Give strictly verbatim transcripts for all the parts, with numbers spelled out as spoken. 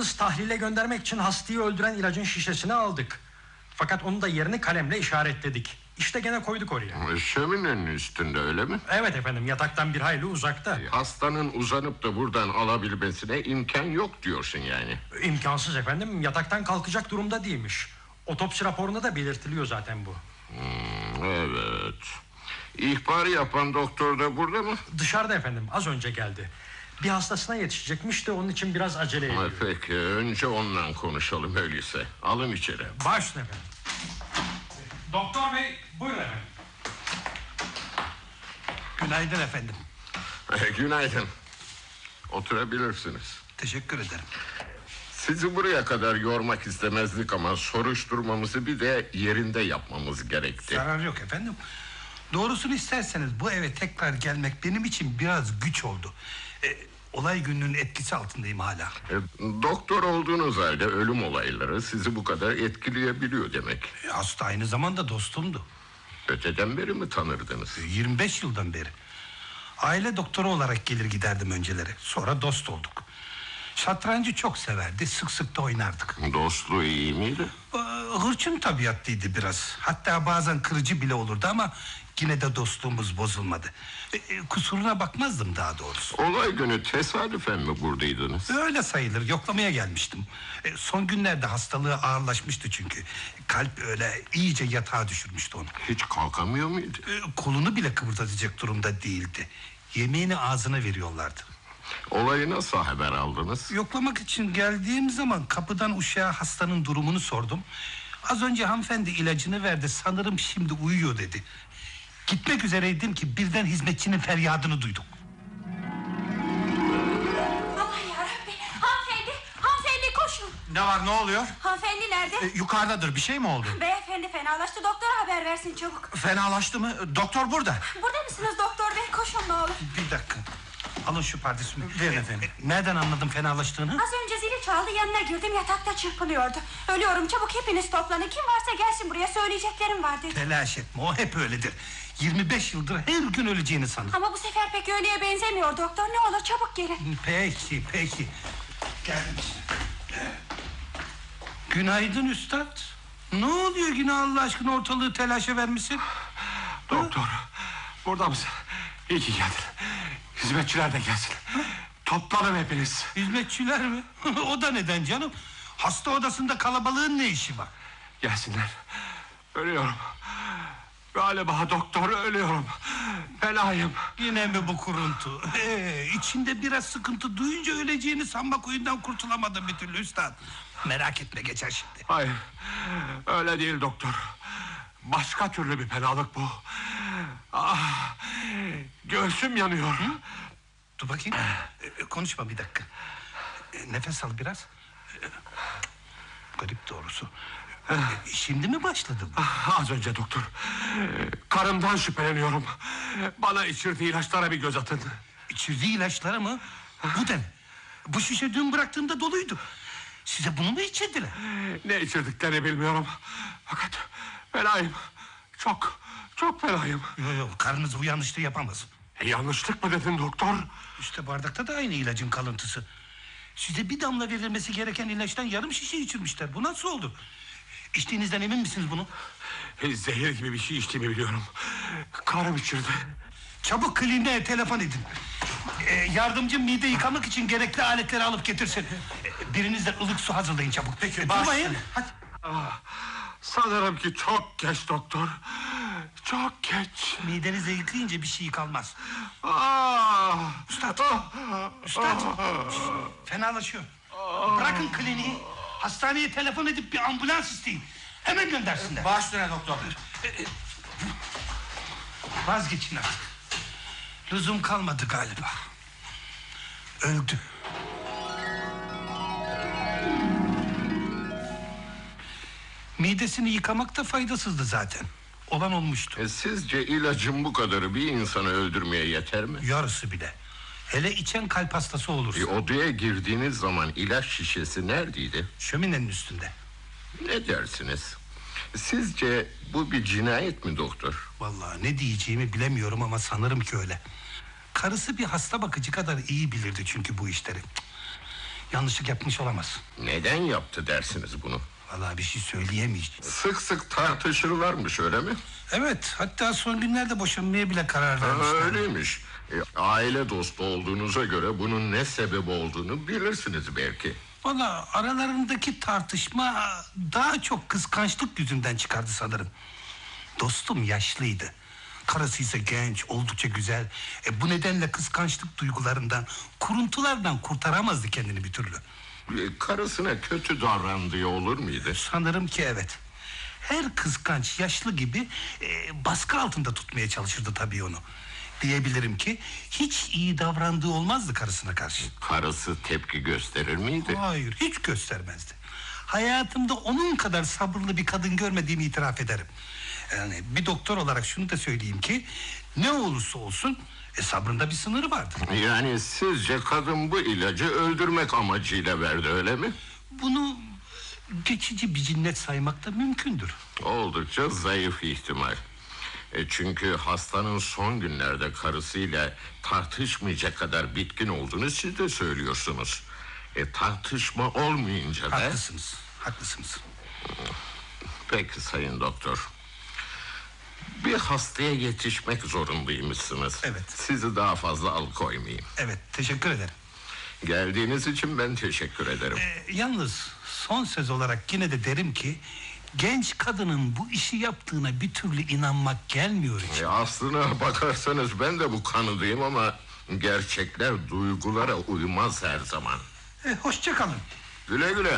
Yalnız tahlile göndermek için hastayı öldüren ilacın şişesini aldık. Fakat onun da yerini kalemle işaretledik. İşte gene koyduk oraya. Şöminenin üstünde, öyle mi? Evet efendim, yataktan bir hayli uzakta. Hastanın uzanıp da buradan alabilmesine imkan yok diyorsun yani. İmkansız efendim, yataktan kalkacak durumda değilmiş. Otopsi raporunda da belirtiliyor zaten bu. Hmm, evet. İhbarı yapan doktor da burada mı? Dışarıda efendim, az önce geldi. Bir hastasına yetişecekmiş de onun için biraz acele ediyor. Ha, peki, önce onunla konuşalım öyleyse. Alın içeri. Baş efendim. Doktor bey, buyurun efendim. Günaydın efendim. Günaydın. Oturabilirsiniz. Teşekkür ederim. Sizi buraya kadar yormak istemezdik ama soruşturmamızı bir de yerinde yapmamız gerekti. Zarar yok efendim. Doğrusunu isterseniz bu eve tekrar gelmek benim için biraz güç oldu. E, olay gününün etkisi altındayım hala. E, doktor olduğunuz halde ölüm olayları sizi bu kadar etkileyebiliyor demek. E, hasta aynı zamanda dostumdu. Öteden beri mi tanırdınız? E, yirmi beş yıldan beri. Aile doktoru olarak gelir giderdim önceleri. Sonra dost olduk. Şatrancı çok severdi, sık sık da oynardık. Dostluğu iyi miydi? E, hırçın tabiatlıydı biraz. Hatta bazen kırıcı bile olurdu ama yine de dostluğumuz bozulmadı. E, e, kusuruna bakmazdım daha doğrusu. Olay günü tesadüfen mi buradaydınız? Öyle sayılır, yoklamaya gelmiştim. E, son günlerde hastalığı ağırlaşmıştı çünkü. Kalp öyle iyice yatağa düşürmüştü onu. Hiç kalkamıyor muydu? E, kolunu bile kıvırdatacak durumda değildi. Yemeğini ağzına veriyorlardı. Olayı nasıl haber aldınız? Yoklamak için geldiğim zaman kapıdan uşağa hastanın durumunu sordum. Az önce hanımefendi ilacını verdi, sanırım şimdi uyuyor dedi. Gitmek üzereydim ki birden hizmetçinin feryadını duydum. Aman yarabbi, hanımefendi, hanımefendi koşun. Ne var, ne oluyor? Hanımefendi nerede? E, yukarıdadır, bir şey mi oldu? Beyefendi fenalaştı, doktora haber versin çabuk. Fenalaştı mı? Doktor burada. Burada mısınız doktor bey? Koşun ne olur. Bir dakika. Alın şu pardesümü. Verin efendim. E, nereden anladın fenalaştığını? Az önce zili çaldı, yanına girdim, yatakta çırpınıyordu. Ölüyorum, çabuk hepiniz toplanın. Kim varsa gelsin buraya, söyleyeceklerim var dedi. Telaş etme, o hep öyledir. yirmi beş yıldır her gün öleceğini sanır. Ama bu sefer pek öyleye benzemiyor doktor, ne olur çabuk gelin. Peki, peki. Geldim işte. Günaydın üstad. Ne oluyor yine Allah aşkına, ortalığı telaşa vermişsin? Doktor, burada mısın? İyi ki geldin. Hizmetçiler de gelsin. Toplanın hepiniz. Hizmetçiler mi? O da neden canım? Hasta odasında kalabalığın ne işi var? Gelsinler. Ölüyorum. Galiba doktor, ölüyorum. Fenayım. Yine mi bu kuruntu? Ee, içinde biraz sıkıntı duyunca öleceğini sanmak oyundan kurtulamadım bir türlü üstad. Merak etme, geçer şimdi. Hayır, öyle değil doktor. Başka türlü bir fenalık bu. Ah, göğsüm yanıyor. Hı? Dur bakayım. Ee, konuşma bir dakika. Ee, nefes al biraz. Ee, garip doğrusu. Ee, şimdi mi başladı bu? Ah, az önce doktor. Karımdan şüpheleniyorum. Bana içirdiği ilaçlara bir göz atın. İçirdiği ilaçlara mı? Bu da ne? Bu şişe dün bıraktığımda doluydu. Size bunu mu içirdiler? Ne içirdiklerini bilmiyorum. Fakat fenayım. Çok, çok fenayım. Yok yok, karnınız bu yanlışlığı yapamaz. E, yanlışlık mı dedin doktor? İşte bardakta da aynı ilacın kalıntısı. Size bir damla verilmesi gereken ilaçtan yarım şişe içirmişler. Bu nasıl oldu? İçtiğinizden emin misiniz bunu? E, zehir gibi bir şey içtiğimi biliyorum. Karım içirdi. Çabuk kliniğe telefon edin. Ee, yardımcım mide yıkamak için gerekli aletleri alıp getirsin. Ee, biriniz de ılık su hazırlayın çabuk. Peki, durmayın. Hadi. Ah, sanırım ki çok geç doktor. Çok geç. Midenizi yıkayınca bir şey kalmaz. Ah, Üstad. ah, Üstad. ah, Şşt, fenalaşıyor. Bırakın kliniği. Hastaneye telefon edip bir ambulans isteyin. Hemen göndersinler. Baş üstüne doktor. Vazgeçin artık. Lüzum kalmadı galiba. Öldü. Midesini yıkamak da faydasızdı zaten. Olan olmuştu. E, sizce ilacın bu kadarı bir insanı öldürmeye yeter mi? Yarısı bile. Hele içen kalp hastası olursa. E, odaya girdiğiniz zaman ilaç şişesi neredeydi? Şöminenin üstünde. Ne dersiniz? Sizce bu bir cinayet mi doktor? Vallahi ne diyeceğimi bilemiyorum ama sanırım ki öyle. Karısı bir hasta bakıcı kadar iyi bilirdi çünkü bu işleri. Cık. yanlışlık yapmış olamaz. Neden yaptı dersiniz bunu? Vallahi bir şey söyleyemeyeceğim. Sık sık tartışırlarmış, öyle mi? Evet, hatta son günlerde boşanmaya bile karar Ha, vermişler. öyleymiş. E, aile dostu olduğunuza göre bunun ne sebep olduğunu bilirsiniz belki. Vallahi aralarındaki tartışma daha çok kıskançlık yüzünden çıkardı sanırım. Dostum yaşlıydı. Karısı ise genç, oldukça güzel. E, bu nedenle kıskançlık duygularından, kuruntulardan kurtaramazdı kendini bir türlü. E, karısına kötü davrandığı olur muydu? Sanırım ki evet. Her kıskanç yaşlı gibi e, baskı altında tutmaya çalışırdı tabii onu. Diyebilirim ki hiç iyi davrandığı olmazdı karısına karşı. Karısı tepki gösterir miydi? Hayır, hiç göstermezdi. Hayatımda onun kadar sabırlı bir kadın görmediğimi itiraf ederim. Yani bir doktor olarak şunu da söyleyeyim ki ne olursa olsun e, sabrında bir sınırı vardır. Yani sizce kadın bu ilacı öldürmek amacıyla verdi, öyle mi? Bunu geçici bir cinnet saymak da mümkündür. Oldukça zayıf ihtimal. E çünkü hastanın son günlerde karısıyla tartışmayacak kadar bitkin olduğunu siz de söylüyorsunuz. E tartışma olmayınca da... Haklısınız, haklısınız. Peki sayın doktor. Bir hastaya yetişmek zorundaymışsınız. Evet. Sizi daha fazla alıkoymayayım. Evet, teşekkür ederim. Geldiğiniz için ben teşekkür ederim. Ee, yalnız son söz olarak yine de derim ki genç kadının bu işi yaptığına bir türlü inanmak gelmiyor hiç. E aslına bakarsanız ben de bu kanıdayım ama gerçekler duygulara uymaz her zaman. Ee, hoşça kalın. Güle güle.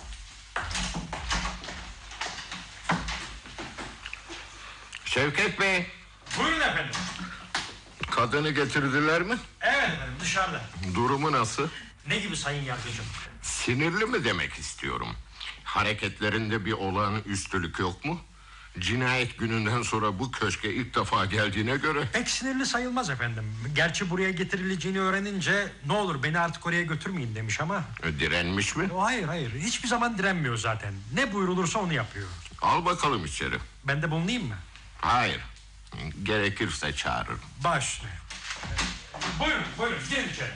Şevket Bey, Buyurun efendim. kadını getirdiler mi? Evet efendim, dışarıda. Durumu nasıl? Ne gibi sayın yargıcım? Sinirli mi demek istiyorum? Hareketlerinde bir olağanüstülük yok mu? Cinayet gününden sonra bu köşke ilk defa geldiğine göre... Pek sinirli sayılmaz efendim. Gerçi buraya getirileceğini öğrenince ne olur beni artık oraya götürmeyin demiş ama... e, Direnmiş mi? O hayır hayır, hiçbir zaman direnmiyor zaten. Ne buyrulursa onu yapıyor. Al bakalım içeri. Ben de bulunayım mı? Hayır. Gerekirse çağırırım. Baş üstüne. Buyurun buyurun, girin içeri.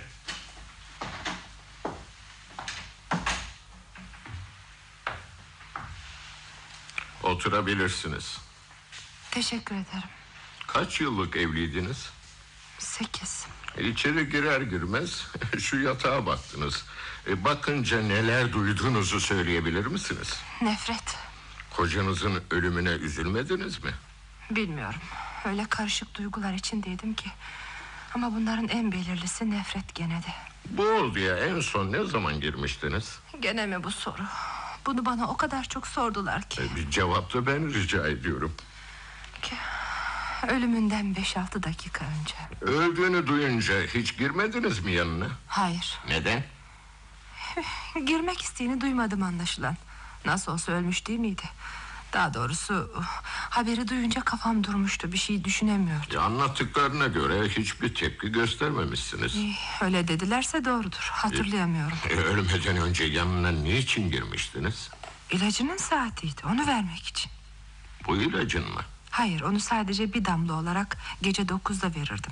Oturabilirsiniz. Teşekkür ederim. Kaç yıllık evliydiniz? Sekiz. İçeri girer girmez şu yatağa baktınız. E, bakınca neler duyduğunuzu söyleyebilir misiniz? Nefret. Kocanızın ölümüne üzülmediniz mi? Bilmiyorum. Öyle karışık duygular içindeydim ki. Ama bunların en belirlisi nefret gene de. Bu olduya en son ne zaman girmiştiniz? Gene mi bu soru? Bunu bana o kadar çok sordular ki. E, bir cevap da ben rica ediyorum. ki ölümünden beş altı dakika önce. Öldüğünü duyunca hiç girmediniz mi yanına? Hayır. Neden? Girmek isteğini duymadım anlaşılan. Nasıl olsa ölmüş değil miydi? Daha doğrusu haberi duyunca kafam durmuştu. Bir şey düşünemiyordum. E, anlattıklarına göre hiçbir tepki göstermemişsiniz. Eh, Öyle dedilerse doğrudur. Hatırlayamıyorum. E, ölmeden önce yanına niçin girmiştiniz? İlacının saatiydi. Onu vermek için. Bu ilacın mı? Hayır, onu sadece bir damla olarak gece dokuzda verirdim.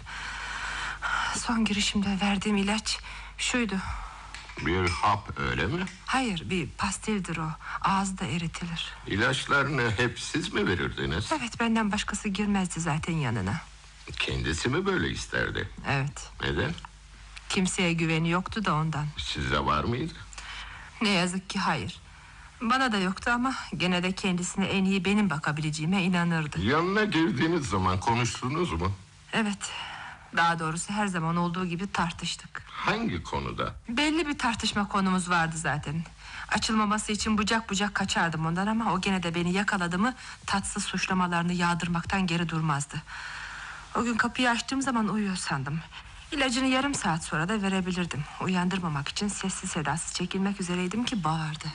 Son girişimde verdiğim ilaç şuydu. Bir hap, öyle mi? Hayır, bir pastildir o. Ağızda eritilir. İlaçlarını hep siz mi verirdiniz? Evet, benden başkası girmezdi zaten yanına. Kendisi mi böyle isterdi? Evet, Neden? kimseye güveni yoktu da ondan. Size var mıydı? Ne yazık ki hayır. Bana da yoktu ama gene de kendisine en iyi benim bakabileceğime inanırdı. Yanına girdiğiniz zaman konuştunuz mu? Evet, daha doğrusu her zaman olduğu gibi tartıştık. Hangi konuda? Belli bir tartışma konumuz vardı zaten. Açılmaması için bucak bucak kaçardım ondan ama o gene de beni yakaladı mı tatsız suçlamalarını yağdırmaktan geri durmazdı. O gün kapıyı açtığım zaman uyuyor sandım. İlacını yarım saat sonra da verebilirdim. Uyandırmamak için sessiz sedasız çekilmek üzereydim ki bağırdı.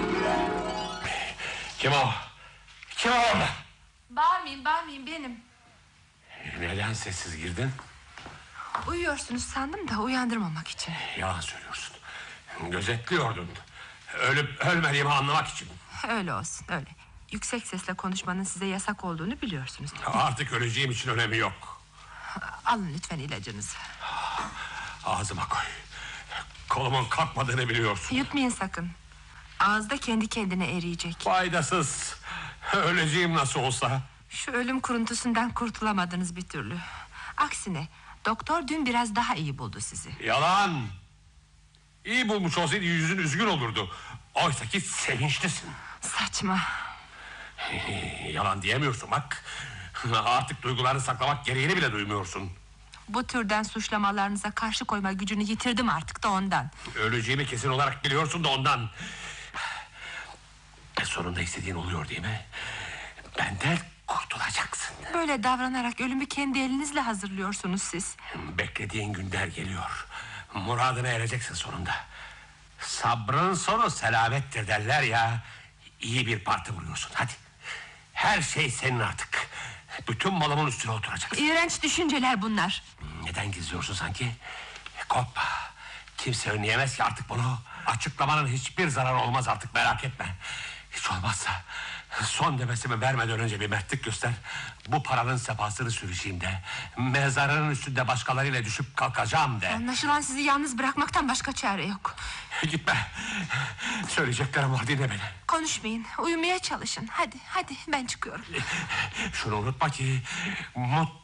Kim o? Kim o orada? Bağırmayın, bağırmayın, benim. Neden sessiz girdin? Uyuyorsunuz sandım da uyandırmamak için. Yalan söylüyorsun. Gözetliyordun. Ölüp ölmediğimi anlamak için. Öyle olsun, öyle. Yüksek sesle konuşmanın size yasak olduğunu biliyorsunuz. Artık öleceğim için önemi yok. Alın lütfen ilacınızı. Ağzıma koy. Kolumun kalkmadığını biliyorsun. Yutmayın sakın. Ağızda kendi kendine eriyecek. Faydasız. Öleceğim nasıl olsa. Şu ölüm kuruntusundan kurtulamadınız bir türlü. Aksine doktor dün biraz daha iyi buldu sizi. Yalan. İyi bulmuş olsaydı yüzün üzgün olurdu. Oysa ki sevinçlisin. Saçma. Yalan diyemiyorsun bak. Artık duygularını saklamak gereğini bile duymuyorsun. Bu türden suçlamalarınıza karşı koyma gücünü yitirdim artık da ondan. Öleceğimi kesin olarak biliyorsun da ondan. Sonunda istediğin oluyor değil mi? Benden kurtulacaksın. Böyle davranarak ölümü kendi elinizle hazırlıyorsunuz siz. Beklediğin günler geliyor. Muradına ereceksin sonunda. Sabrın sonu selamettir derler ya. İyi bir parti vuruyorsun hadi. Her şey senin artık. Bütün malımın üstüne oturacaksın. İğrenç düşünceler bunlar. Neden gizliyorsun sanki? Korkma. Kimse önleyemez ki artık bunu. Açıklamanın hiçbir zararı olmaz artık, merak etme. Hiç olmazsa son nefesimi vermeden önce bir mertlik göster. Bu paranın sefasını sürüşeyim de. Mezarının üstünde başkalarıyla düşüp kalkacağım de. Anlaşılan sizi yalnız bırakmaktan başka çare yok. Gitme. Söyleyeceklerim var, dinle beni. Konuşmayın, uyumaya çalışın. Hadi, hadi ben çıkıyorum. Şunu unutma ki mutlu